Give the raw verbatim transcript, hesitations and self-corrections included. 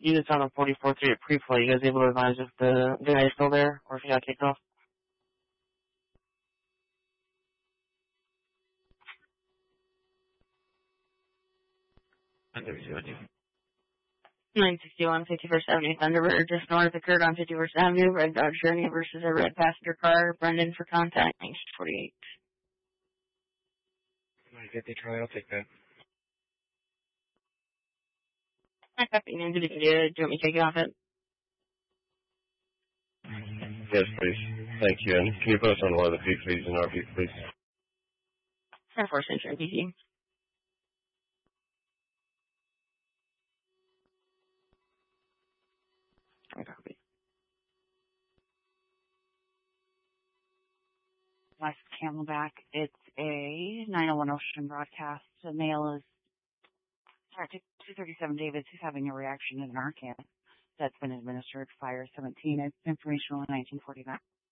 units on the forty-fourth Street at pre-flight, you guys able to advise if the guy is still there, or if he got kicked off? nine sixty-one, fifty-first Avenue, Thunderbird, just north occurred on fifty-first Avenue, red Dodge Journey versus a red passenger car. Brendan for contact, nine forty-eight. nine fifty, Charlie, I'll take that. I copy, Nancy, do you want me to take it off it? Yes, please. Thank you. And can you put us on one of the P, please, and R P, please? ten four Century, P C. I copy. West Camelback. It's a nine oh one Ocean broadcast. The male is two thirty-seven Davis. He's having a reaction to an Narcan that's been administered. Fire seventeen. It's information on nineteen forty-nine.